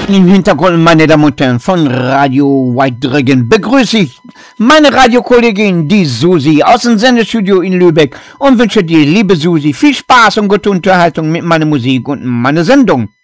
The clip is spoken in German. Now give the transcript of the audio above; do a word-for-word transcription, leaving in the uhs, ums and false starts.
Im Hintergrund, meine Damen und Herren, von Radio White Dragon begrüße ich meine Radiokollegin, die Susi, aus dem Sendestudio in Lübeck und wünsche dir, liebe Susi, viel Spaß und gute Unterhaltung mit meiner Musik und meiner Sendung.